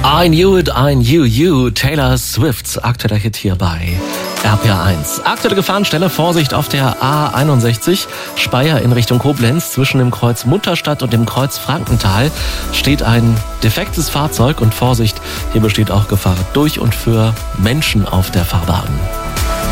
I Knew It, I Knew You, Taylor Swifts aktueller Hit hier bei RPR1. Aktuelle Gefahrenstelle, Vorsicht auf der A61, Speyer in Richtung Koblenz. Zwischen dem Kreuz Mutterstadt und dem Kreuz Frankenthal steht ein defektes Fahrzeug und Vorsicht, hier besteht auch Gefahr durch und für Menschen auf der Fahrbahn.